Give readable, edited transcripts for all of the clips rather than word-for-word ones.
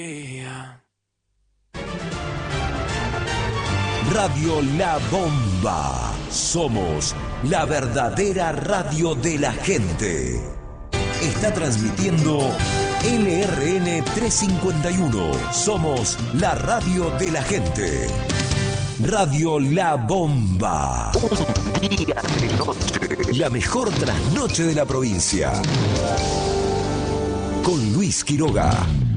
Radio La Bomba. Somos la verdadera radio de la gente. Está transmitiendo LRN 351. Somos la radio de la gente. Radio La Bomba. La mejor trasnoche de la provincia. Con Luis Quiroga.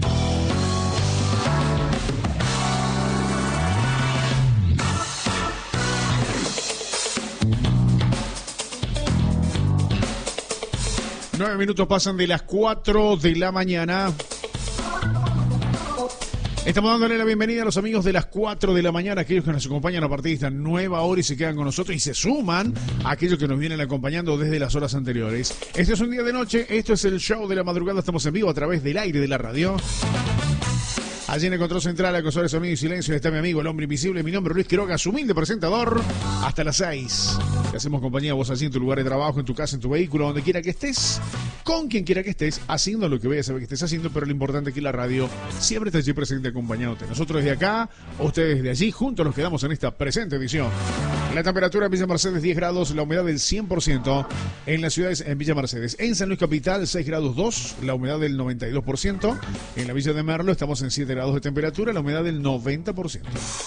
Nueve minutos pasan de las 4 de la mañana. Estamos dándole la bienvenida a los amigos de las 4 de la mañana, aquellos que nos acompañan a partir de esta nueva hora y se quedan con nosotros y se suman a aquellos que nos vienen acompañando desde las horas anteriores. Este es un día de noche, esto es el show de la madrugada, estamos en vivo a través del aire de la radio. Allí en el control central, acosar el sonido y silencio, está mi amigo, el hombre invisible. Mi nombre es Luis Quiroga, su humilde presentador. Hasta las 6. Te hacemos compañía a vos allí en tu lugar de trabajo, en tu casa, en tu vehículo, donde quiera que estés, con quien quiera que estés, haciendo lo que vayas a saber que estés haciendo, pero lo importante es que la radio siempre está allí presente acompañándote. Nosotros desde acá, ustedes desde allí, juntos nos quedamos en esta presente edición. La temperatura en Villa Mercedes 10 grados, la humedad del 100% en las ciudades en Villa Mercedes. En San Luis Capital 6 grados 2, la humedad del 92%. En la Villa de Merlo estamos en 7 grados de temperatura, la humedad del 90%.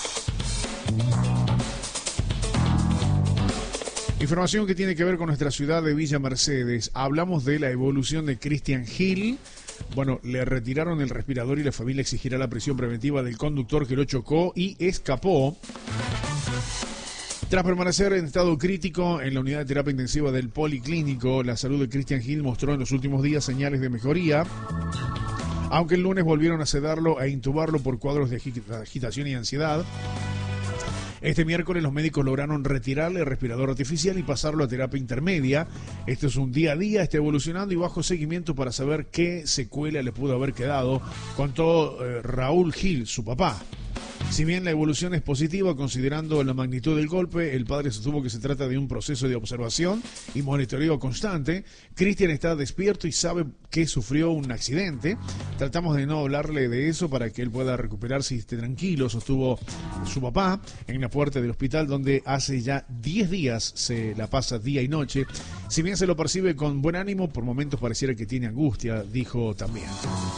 Información que tiene que ver con nuestra ciudad de Villa Mercedes. Hablamos de la evolución de Christian Hill. Bueno, le retiraron el respirador y la familia exigirá la prisión preventiva del conductor que lo chocó y escapó. Tras permanecer en estado crítico en la unidad de terapia intensiva del Policlínico, la salud de Christian Hill mostró en los últimos días señales de mejoría, aunque el lunes volvieron a sedarlo e intubarlo por cuadros de agitación y ansiedad. Este miércoles los médicos lograron retirarle el respirador artificial y pasarlo a terapia intermedia. Esto es un día a día, está evolucionando y bajo seguimiento para saber qué secuela le pudo haber quedado, contó Raúl Gil, su papá. Si bien la evolución es positiva, considerando la magnitud del golpe, el padre sostuvo que se trata de un proceso de observación y monitoreo constante. Cristian está despierto y sabe que sufrió un accidente. Tratamos de no hablarle de eso para que él pueda recuperarse y esté tranquilo, sostuvo su papá en la puerta del hospital, donde hace ya 10 días se la pasa día y noche. Si bien se lo percibe con buen ánimo, por momentos pareciera que tiene angustia, dijo también.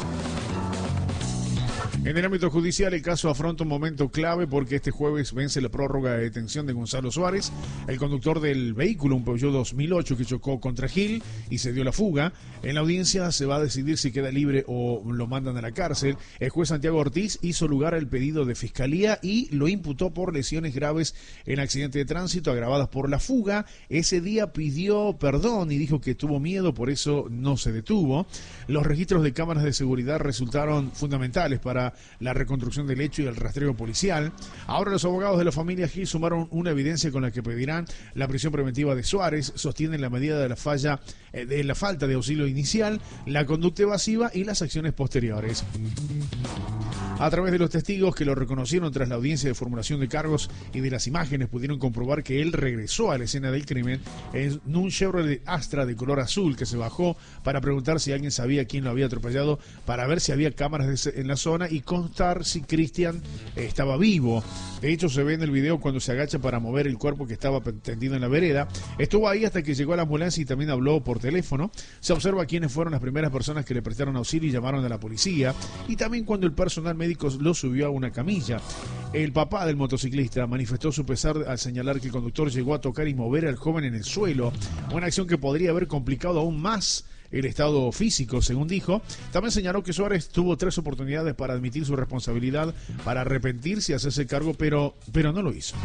En el ámbito judicial, el caso afronta un momento clave porque este jueves vence la prórroga de detención de Gonzalo Suárez, el conductor del vehículo, un Peugeot 2008 que chocó contra Gil y se dio la fuga. En la audiencia se va a decidir si queda libre o lo mandan a la cárcel. El juez Santiago Ortiz hizo lugar al pedido de fiscalía y lo imputó por lesiones graves en accidente de tránsito agravadas por la fuga. Ese día pidió perdón y dijo que tuvo miedo, por eso no se detuvo. Los registros de cámaras de seguridad resultaron fundamentales para la reconstrucción del hecho y el rastreo policial. Ahora los abogados de la familia Gil sumaron una evidencia con la que pedirán la prisión preventiva de Suárez. Sostienen la medida de la falta de auxilio inicial, la conducta evasiva y las acciones posteriores. A través de los testigos que lo reconocieron tras la audiencia de formulación de cargos y de las imágenes, pudieron comprobar que él regresó a la escena del crimen en un Chevrolet Astra de color azul que se bajó para preguntar si alguien sabía quién lo había atropellado, para ver si había cámaras en la zona y constar si Cristian estaba vivo. De hecho, se ve en el video cuando se agacha para mover el cuerpo que estaba tendido en la vereda. Estuvo ahí hasta que llegó a la ambulancia y también habló por teléfono. Se observa quiénes fueron las primeras personas que le prestaron auxilio y llamaron a la policía, y también cuando el personal médico lo subió a una camilla. El papá del motociclista manifestó su pesar al señalar que el conductor llegó a tocar y mover al joven en el suelo, una acción que podría haber complicado aún más el estado físico, según dijo. También señaló que Suárez tuvo 3 oportunidades para admitir su responsabilidad, para arrepentirse y hacerse cargo, pero no lo hizo.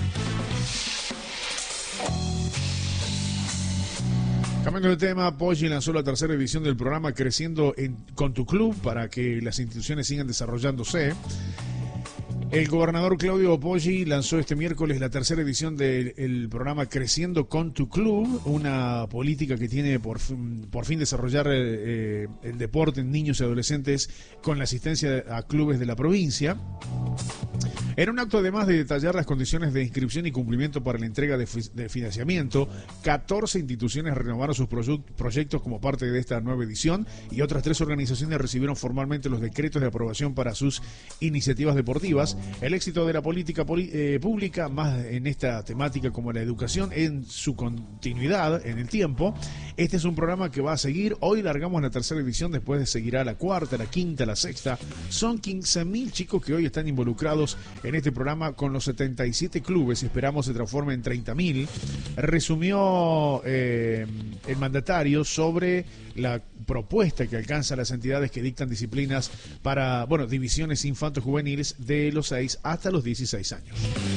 Cambiando de tema, Poggi lanzó la tercera edición del programa Creciendo con tu Club para que las instituciones sigan desarrollándose. El gobernador Claudio Poggi lanzó este miércoles la tercera edición del programa Creciendo con tu Club, una política que tiene por fin desarrollar el deporte en niños y adolescentes con la asistencia a clubes de la provincia. En un acto además de detallar las condiciones de inscripción y cumplimiento para la entrega de financiamiento, 14 instituciones renovaron sus proyectos como parte de esta nueva edición y otras 3 organizaciones recibieron formalmente los decretos de aprobación para sus iniciativas deportivas. El éxito de la política pública, más en esta temática como la educación, en su continuidad en el tiempo. Este es un programa que va a seguir. Hoy largamos la 3ª edición, después seguirá la 4ª, la 5ª, la 6ª. Son 15.000 chicos que hoy están involucrados en este programa con los 77 clubes. Esperamos se transforme en 30.000. Resumió el mandatario sobre la propuesta que alcanza las entidades que dictan disciplinas para, divisiones infanto-juveniles de los 6 hasta los 16 años.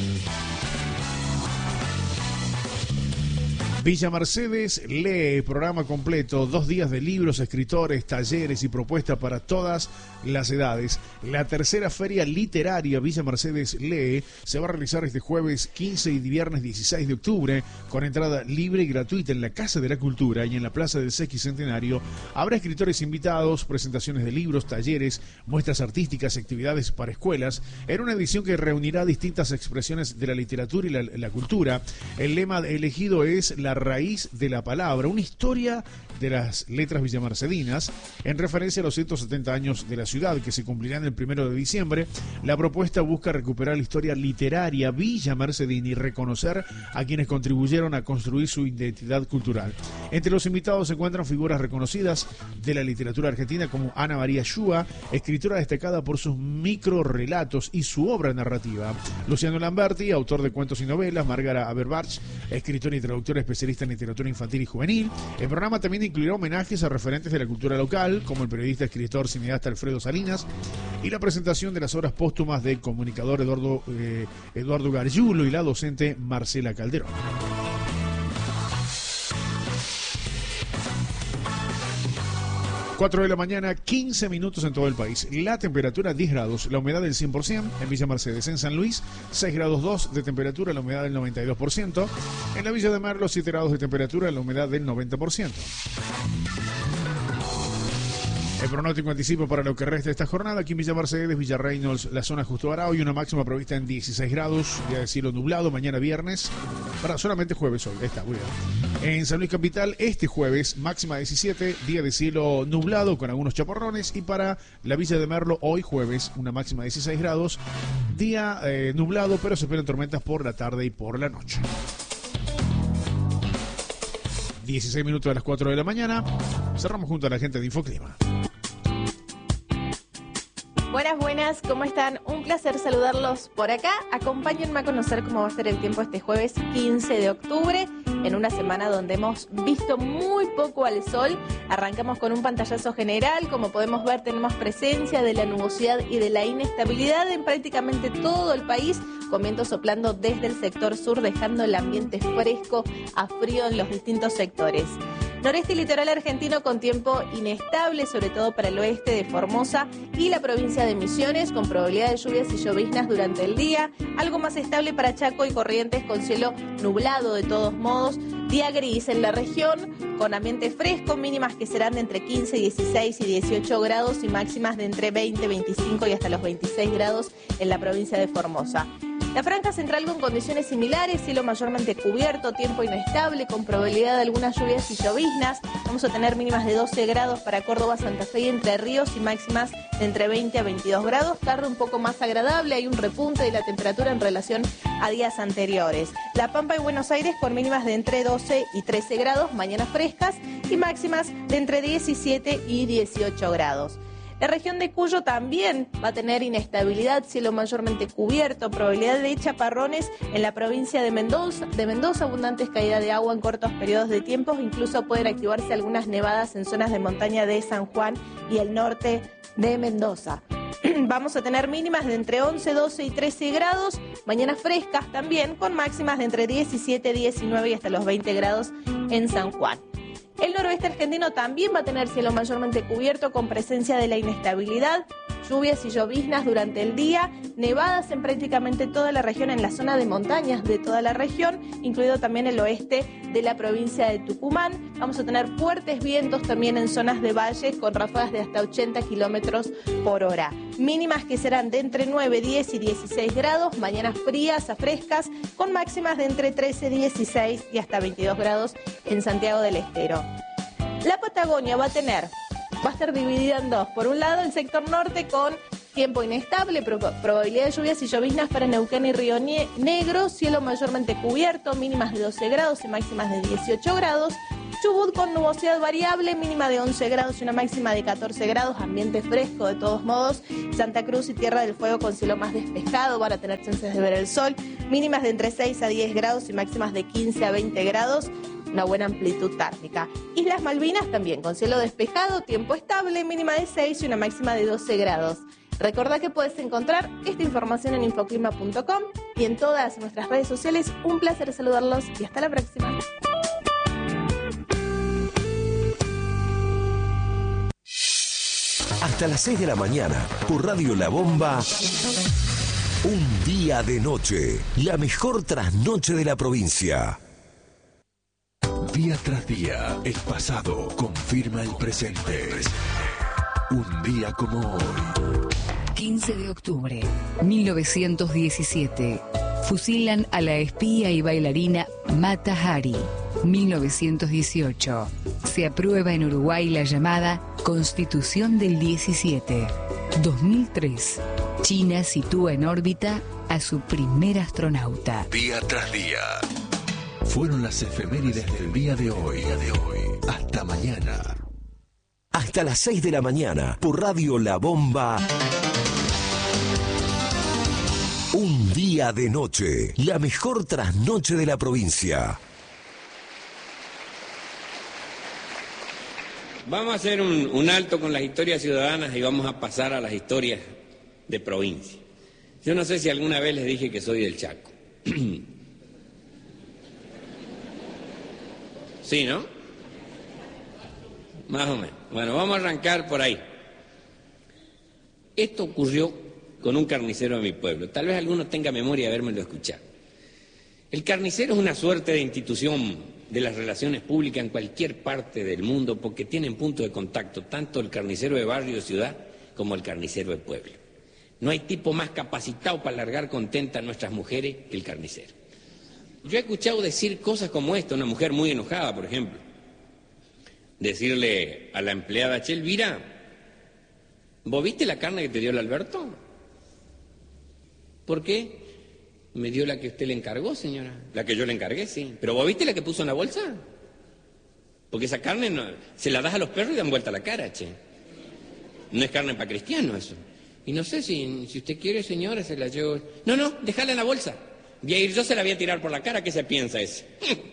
Villa Mercedes lee, programa completo, 2 días de libros, escritores, talleres y propuestas para todas las edades. La 3ª Feria Literaria Villa Mercedes lee se va a realizar este jueves 15 y viernes 16 de octubre con entrada libre y gratuita en la Casa de la Cultura y en la Plaza del Sesquicentenario. Habrá escritores invitados, presentaciones de libros, talleres, muestras artísticas, actividades para escuelas, en una edición que reunirá distintas expresiones de la literatura y la cultura. El lema elegido es La raíz de la palabra, una historia de las letras villamercedinas, en referencia a los 170 años de la ciudad que se cumplirán el 1 de diciembre. La propuesta busca recuperar la historia literaria villamercedina y reconocer a quienes contribuyeron a construir su identidad cultural. Entre los invitados se encuentran figuras reconocidas de la literatura argentina como Ana María Shua, escritora destacada por sus microrelatos y su obra narrativa; Luciano Lamberti, autor de cuentos y novelas; Margarita Aberbach, escritora y traductora especialista en literatura infantil y juvenil. El programa también incluirá homenajes a referentes de la cultura local, como el periodista, escritor, cineasta Alfredo Salinas, y la presentación de las obras póstumas del comunicador Eduardo Gargiulo y la docente Marcela Calderón. 4 de la mañana, 15 minutos en todo el país. La temperatura 10 grados, la humedad del 100% en Villa Mercedes. En San Luis, 6 grados 2 de temperatura, la humedad del 92%. En la Villa de Merlo, 7 grados de temperatura, la humedad del 90%. El pronóstico anticipo para lo que resta de esta jornada: aquí en Villa Mercedes, Villa Reynolds, la zona Justo Arao, hoy una máxima prevista en 16 grados, día de cielo nublado, mañana viernes, solamente jueves hoy, está muy bien. En San Luis Capital, este jueves, máxima 17, día de cielo nublado con algunos chaparrones, y para la Villa de Merlo, hoy jueves, una máxima de 16 grados, día nublado, pero se esperan tormentas por la tarde y por la noche. 16 minutos de las 4 de la mañana, cerramos junto a la gente de Infoclima. Buenas, ¿cómo están? Un placer saludarlos por acá. Acompáñenme a conocer cómo va a ser el tiempo este jueves 15 de octubre, en una semana donde hemos visto muy poco al sol. Arrancamos con un pantallazo general. Como podemos ver, tenemos presencia de la nubosidad y de la inestabilidad en prácticamente todo el país, con viento soplando desde el sector sur, dejando el ambiente fresco a frío en los distintos sectores. Noreste y litoral argentino con tiempo inestable, sobre todo para el oeste de Formosa y la provincia de Misiones, con probabilidad de lluvias y lloviznas durante el día. Algo más estable para Chaco y Corrientes, con cielo nublado de todos modos. Día gris en la región, con ambiente fresco, mínimas que serán de entre 15, 16 y 18 grados y máximas de entre 20, 25 y hasta los 26 grados en la provincia de Formosa. La franja central con condiciones similares, cielo mayormente cubierto, tiempo inestable, con probabilidad de algunas lluvias y lloviznas. Vamos a tener mínimas de 12 grados para Córdoba, Santa Fe y Entre Ríos y máximas de entre 20 a 22 grados. Tarde un poco más agradable, hay un repunte de la temperatura en relación a días anteriores. La Pampa y Buenos Aires con mínimas de entre 12 y 13 grados, mañanas frescas y máximas de entre 17 y 18 grados. La región de Cuyo también va a tener inestabilidad, cielo mayormente cubierto, probabilidad de chaparrones en la provincia de Mendoza, abundantes caídas de agua en cortos periodos de tiempo, incluso pueden activarse algunas nevadas en zonas de montaña de San Juan y el norte de Mendoza. Vamos a tener mínimas de entre 11, 12 y 13 grados, mañanas frescas también, con máximas de entre 17, 19 y hasta los 20 grados en San Juan. El noroeste argentino también va a tener cielo mayormente cubierto, con presencia de la inestabilidad, lluvias y lloviznas durante el día, nevadas en prácticamente toda la región, en la zona de montañas de toda la región, incluido también el oeste de la provincia de Tucumán. Vamos a tener fuertes vientos también en zonas de valle con ráfagas de hasta 80 kilómetros por hora. Mínimas que serán de entre 9, 10 y 16 grados, mañanas frías a frescas, con máximas de entre 13, 16 y hasta 22 grados en Santiago del Estero. La Patagonia va a estar dividida en dos. Por un lado, el sector norte con tiempo inestable, probabilidad de lluvias y lloviznas para Neuquén y Río Negro, cielo mayormente cubierto, mínimas de 12 grados y máximas de 18 grados. Chubut con nubosidad variable, mínima de 11 grados y una máxima de 14 grados, ambiente fresco de todos modos. Santa Cruz y Tierra del Fuego con cielo más despejado, van a tener chances de ver el sol, mínimas de entre 6 a 10 grados y máximas de 15 a 20 grados. Una buena amplitud térmica. Islas Malvinas también con cielo despejado, tiempo estable, mínima de 6 y una máxima de 12 grados. Recordá que puedes encontrar esta información en infoclima.com y en todas nuestras redes sociales. Un placer saludarlos y hasta la próxima. Hasta las 6 de la mañana, por Radio La Bomba, un día de noche, la mejor trasnoche de la provincia. Día tras día, el pasado confirma el presente. Un día como hoy. 15 de octubre, 1917. Fusilan a la espía y bailarina Mata Hari. 1918. Se aprueba en Uruguay la llamada Constitución del 17. 2003. China sitúa en órbita a su primer astronauta. Día tras día. Fueron las efemérides del día de hoy. Hasta mañana. Hasta las 6 de la mañana, por Radio La Bomba. Un día de noche, la mejor trasnoche de la provincia. Vamos a hacer un alto con las historias ciudadanas y vamos a pasar a las historias de provincia. Yo no sé si alguna vez les dije que soy del Chaco. Sí, ¿no? Más o menos. Bueno, vamos a arrancar por ahí. Esto ocurrió con un carnicero de mi pueblo. Tal vez alguno tenga memoria de habérmelo escuchado. El carnicero es una suerte de institución de las relaciones públicas en cualquier parte del mundo porque tienen punto de contacto tanto el carnicero de barrio o ciudad como el carnicero de pueblo. No hay tipo más capacitado para largar contenta a nuestras mujeres que el carnicero. Yo he escuchado decir cosas como esta, una mujer muy enojada, por ejemplo, decirle a la empleada, che, Elvira, ¿vos viste la carne que te dio el Alberto? ¿Por qué? Me dio la que usted le encargó, señora. La que yo le encargué, sí. ¿Pero vos viste la que puso en la bolsa? Porque esa carne no, se la das a los perros y dan vuelta la cara, che. No es carne para cristiano eso. Y no sé si usted quiere, señora, se la llevo. No, déjala en la bolsa. Voy a ir yo, se la voy a tirar por la cara, ¿qué se piensa ese?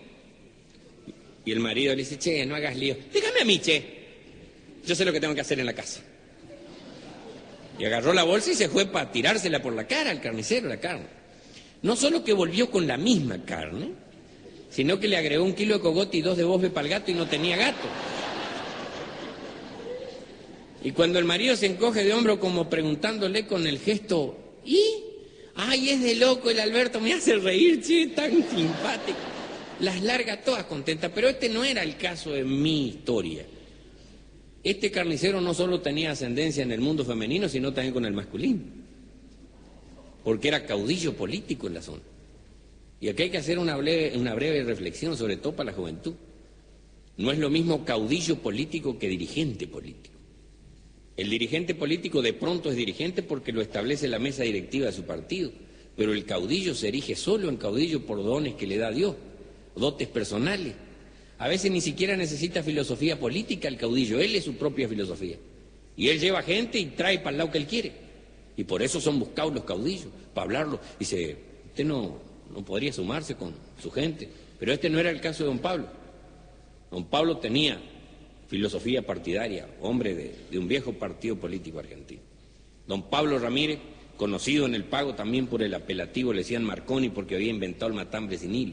Y el marido le dice, che, no hagas lío. Déjame a mí, che. Yo sé lo que tengo que hacer en la casa. Y agarró la bolsa y se fue para tirársela por la cara al carnicero, la carne. No solo que volvió con la misma carne, sino que le agregó 1 kilo de cogote y 2 de bofe para el gato y no tenía gato. Y cuando el marido se encoge de hombro como preguntándole con el gesto, ¿y? Ay, es de loco el Alberto, me hace reír, che, tan simpático. Las larga todas contentas, pero este no era el caso de mi historia. Este carnicero no solo tenía ascendencia en el mundo femenino, sino también con el masculino. Porque era caudillo político en la zona. Y aquí hay que hacer una breve reflexión, sobre todo para la juventud. No es lo mismo caudillo político que dirigente político. El dirigente político de pronto es dirigente porque lo establece la mesa directiva de su partido, pero el caudillo se erige solo en caudillo por dones que le da Dios, dotes personales. A veces ni siquiera necesita filosofía política el caudillo, él es su propia filosofía. Y él lleva gente y trae para el lado que él quiere. Y por eso son buscados los caudillos, para hablarlo. Dice, usted no podría sumarse con su gente. Pero este no era el caso de don Pablo. Don Pablo tenía filosofía partidaria, hombre de un viejo partido político argentino. Don Pablo Ramírez, conocido en el Pago también por el apelativo, le decían Marconi porque había inventado el matambre sin hilo.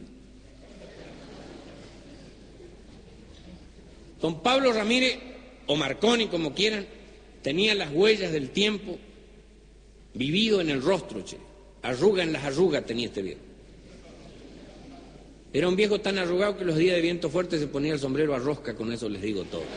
Don Pablo Ramírez, o Marconi como quieran, tenía las huellas del tiempo vivido en el rostro, che. Arruga en las arrugas tenía este viejo. Era un viejo tan arrugado que los días de viento fuerte se ponía el sombrero a rosca, con eso les digo todo.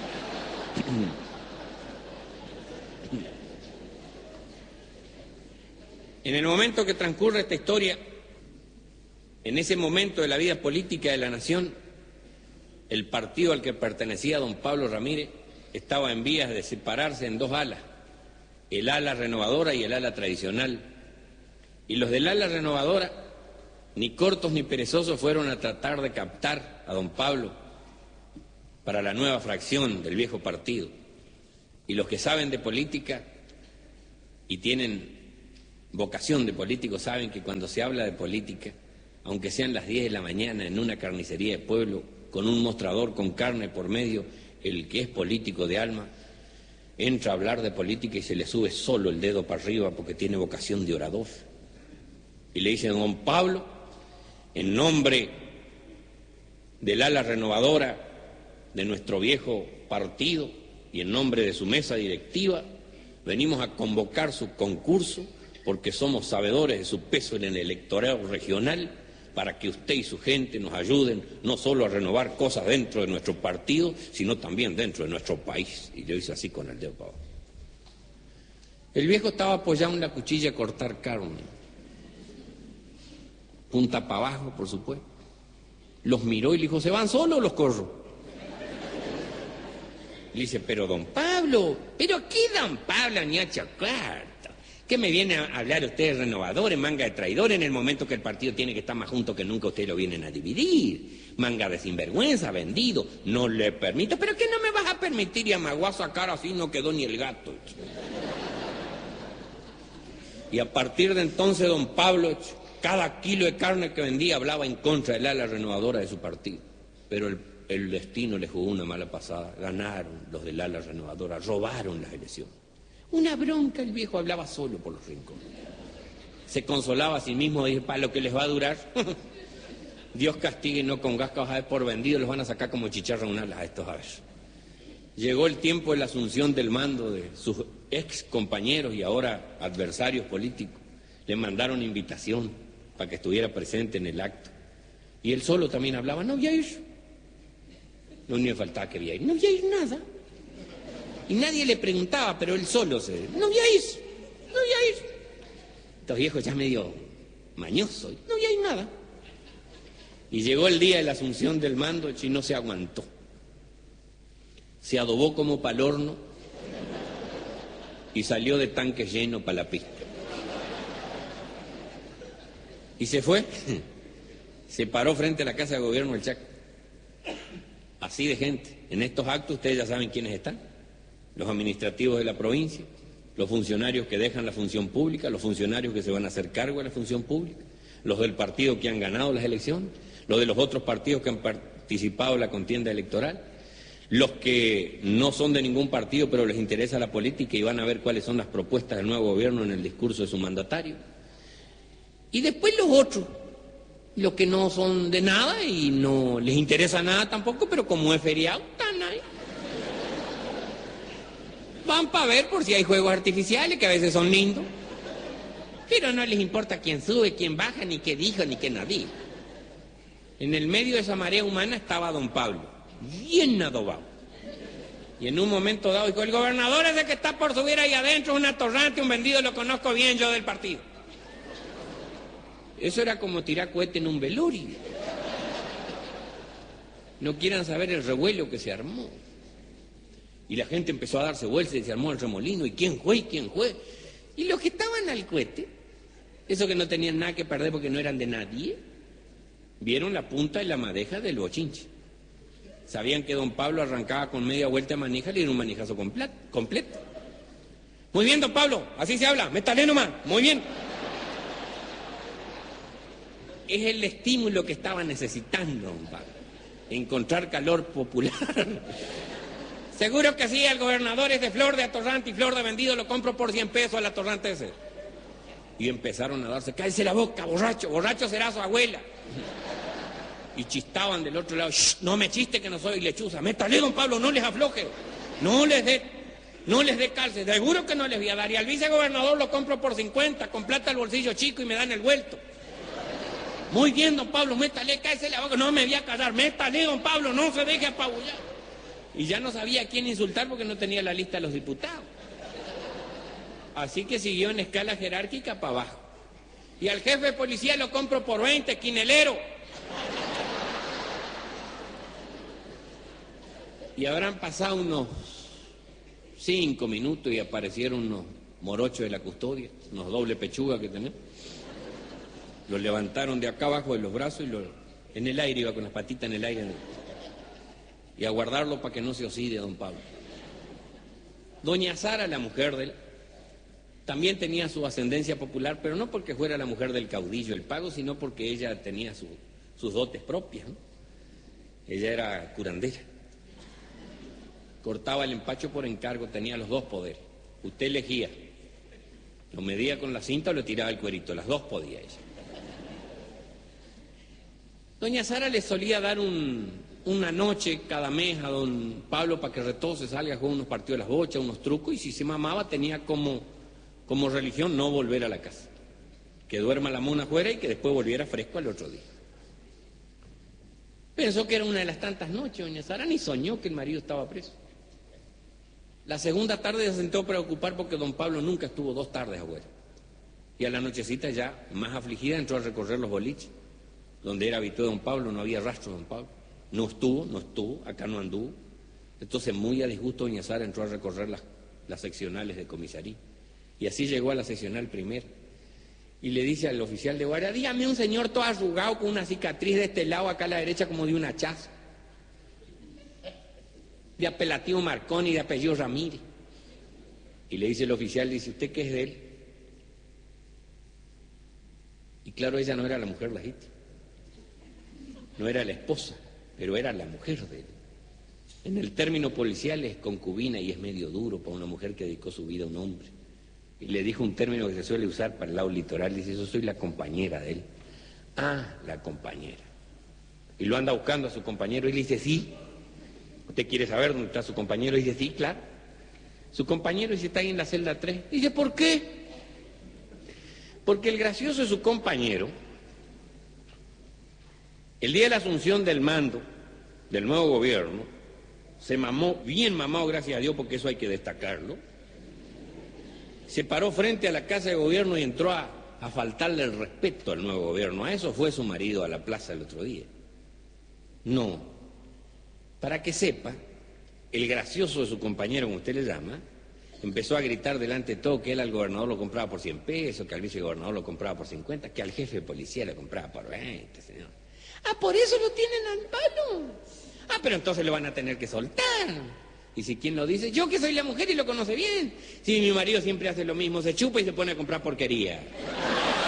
En el momento que transcurre esta historia, en ese momento de la vida política de la nación, el partido al que pertenecía don Pablo Ramírez estaba en vías de separarse en dos alas, el ala renovadora y el ala tradicional. Y los del ala renovadora, ni cortos ni perezosos, fueron a tratar de captar a don Pablo para la nueva fracción del viejo partido. Y los que saben de política y tienen vocación de político saben que cuando se habla de política, aunque sean las 10 de la mañana en una carnicería de pueblo, con un mostrador con carne por medio, el que es político de alma, entra a hablar de política y se le sube solo el dedo para arriba porque tiene vocación de orador. Y le dice: don Pablo, en nombre del ala renovadora de nuestro viejo partido y en nombre de su mesa directiva, venimos a convocar su concurso porque somos sabedores de su peso en el electorado regional, para que usted y su gente nos ayuden no solo a renovar cosas dentro de nuestro partido, sino también dentro de nuestro país. Y yo hice así con el dedo para abajo. El viejo estaba apoyado en la cuchilla a cortar carne, punta para abajo, por supuesto. Los miró y le dijo: ¿se van solos o los corro? Le dice: pero don Pablo, ¿pero qué don Pablo ni a chocar? ¿Qué me viene a hablar usted de renovadores, manga de traidores, en el momento que el partido tiene que estar más junto que nunca? Ustedes lo vienen a dividir. Manga de sinvergüenza, vendido. No le permito. ¿Pero qué no me vas a permitir? Y amagó a sacar así, no quedó ni el gato. Y a partir de entonces don Pablo, cada kilo de carne que vendía hablaba en contra del ala renovadora de su partido. Pero el destino le jugó una mala pasada. Ganaron los del ala renovadora, robaron las elecciones. Una bronca, el viejo hablaba solo por los rincones. Se consolaba a sí mismo de decir: para lo que les va a durar, Dios castigue, no con gas cabajas por vendido, los van a sacar como chicharra una a estos aves. Llegó el tiempo de la asunción del mando de sus ex compañeros y ahora adversarios políticos. Le mandaron invitación para que estuviera presente en el acto. Y él solo también hablaba: no voy a ir. No me faltaba que voy a ir. No voy a ir nada. Y nadie le preguntaba, pero él solo no voy a ir, no voy a ir. Estos viejos ya medio mañosos, no voy a ir nada. Y llegó el día de la asunción del mando y no se aguantó. Se adobó como pa'l horno y salió de tanque lleno para la pista. Y se fue, se paró frente a la Casa de Gobierno del Chaco. Así de gente. En estos actos ustedes ya saben quiénes están. Los administrativos de la provincia, los funcionarios que dejan la función pública, los funcionarios que se van a hacer cargo de la función pública, los del partido que han ganado las elecciones, los de los otros partidos que han participado en la contienda electoral, los que no son de ningún partido pero les interesa la política y van a ver cuáles son las propuestas del nuevo gobierno en el discurso de su mandatario. Y después los otros, los que no son de nada y no les interesa nada tampoco, pero como es feriado, están ahí. Van para ver por si hay juegos artificiales, que a veces son lindos, pero no les importa quién sube, quién baja, ni qué dijo, ni qué no dijo. En el medio de esa marea humana estaba don Pablo, bien adobado. Y en un momento dado dijo: el gobernador ese que está por subir ahí adentro es un atorrante, un vendido, lo conozco bien yo del partido. Eso era como tirar cohete en un velorio. No quieran saber el revuelo que se armó. Y la gente empezó a darse vueltas y se armó el remolino. ¿Y quién fue? ¿Y quién fue? Y los que estaban al cohete, esos que no tenían nada que perder porque no eran de nadie, vieron la punta y la madeja del bochinche. Sabían que don Pablo arrancaba con media vuelta de manija, le dieron un manijazo completo. Muy bien, don Pablo, así se habla, métale nomás, muy bien. Es el estímulo que estaba necesitando don Pablo, encontrar calor popular. Seguro que sí, el gobernador es de flor de atorrante y flor de vendido, lo compro por 100 pesos al atorrante ese. Y empezaron a darse: cállese la boca, borracho, borracho será su abuela. Y chistaban del otro lado: no me chiste que no soy lechuza, métale don Pablo, no les afloje, no les dé. No les dé cárcel, seguro que no les voy a dar. Y al vicegobernador lo compro por 50, con plata al bolsillo chico y me dan el vuelto. Muy bien, don Pablo, métale, cáese la boca. No me voy a casar, métale, don Pablo, no se deje apabullar. Y ya no sabía a quién insultar porque no tenía la lista de los diputados. Así que siguió en escala jerárquica para abajo. Y al jefe de policía lo compro por 20, quinelero. Y habrán pasado unos 5 minutos y aparecieron unos morochos de la custodia, unos doble pechuga que tenemos. Los levantaron de acá abajo de los brazos y en el aire, iba con las patitas en el aire. Y a guardarlo para que no se oxide, don Pablo. Doña Sara, la mujer de él, también tenía su ascendencia popular, pero no porque fuera la mujer del caudillo El Pago, sino porque ella tenía sus dotes propias, ¿no? Ella era curandera. Cortaba el empacho por encargo, tenía los 2 poderes. Usted elegía, lo medía con la cinta o le tiraba el cuerito, las 2 podía ella. Doña Sara le solía dar una noche cada mes a don Pablo para que retose, salga a jugar unos partidos de las bochas, unos trucos, y si se mamaba tenía como religión no volver a la casa. Que duerma la mona afuera y que después volviera fresco al otro día. Pensó que era una de las tantas noches, doña Sara, ni soñó que el marido estaba preso. La segunda tarde se sentó a preocupar porque don Pablo nunca estuvo 2 tardes afuera. Y a la nochecita ya, más afligida, entró a recorrer los boliches. Donde era habitué don Pablo, no había rastro de don Pablo. No estuvo, acá no anduvo. Entonces, muy a disgusto, doña Sara entró a recorrer las seccionales de comisaría. Y así llegó a la seccional primera. Y le dice al oficial de guardia, dígame un señor todo arrugado con una cicatriz de este lado, acá a la derecha, como de un hachazo. De apelativo Marconi, de apellido Ramírez. Y le dice el oficial, dice, ¿usted qué es de él? Y claro, ella no era la mujer legítima. No era la esposa, pero era la mujer de él. En el término policial es concubina y es medio duro para una mujer que dedicó su vida a un hombre. Y le dijo un término que se suele usar para el lado litoral, dice, yo soy la compañera de él. Ah, la compañera. Y lo anda buscando a su compañero y le dice, sí. ¿Usted quiere saber dónde está su compañero? Y dice, sí, claro. Su compañero dice, está ahí en la celda 3. Dice, ¿por qué? Porque el gracioso de su compañero, el día de la asunción del mando del nuevo gobierno, se mamó, bien mamado, gracias a Dios, porque eso hay que destacarlo, se paró frente a la casa de gobierno y entró a faltarle el respeto al nuevo gobierno. A eso fue su marido a la plaza el otro día. No. Para que sepa, el gracioso de su compañero, como usted le llama, empezó a gritar delante de todo que él al gobernador lo compraba por 100 pesos, que al vicegobernador lo compraba por 50, que al jefe de policía lo compraba por 20, señor. Ah, por eso lo tienen al palo. Ah, pero entonces lo van a tener que soltar. Y si quién lo dice, yo que soy la mujer y lo conoce bien. Si mi marido siempre hace lo mismo, se chupa y se pone a comprar porquería.